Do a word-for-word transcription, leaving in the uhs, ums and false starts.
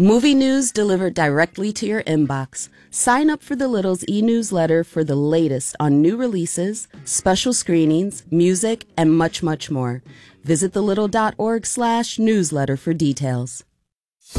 Movie news delivered directly to your inbox. Sign up for The Little's e-newsletter for the latest on new releases, special screenings, music, and much, much more. Visit thelittle.org slash newsletter for details.